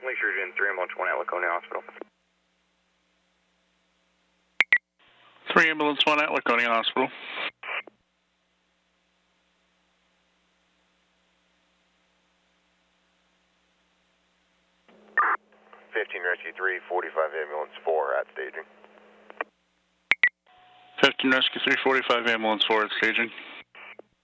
make sure you're in 3 ambulance 1 at Laconia Hospital. 3 ambulance 1 at Laconia Hospital. 15 Rescue 3, 45 ambulance 4 at staging. 15 Rescue 3, 45 ambulance 4 at staging.